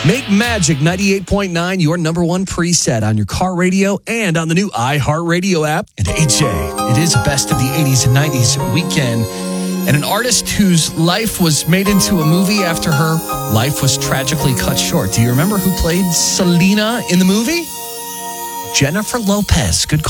Make Magic 98.9 your number one preset on your car radio and on the new iHeartRadio app. And AJ, it is best of the 80s and 90s weekend. And an artist whose life was made into a movie after her life was tragically cut short. Do you remember who played Selena in the movie? Jennifer Lopez. Good call.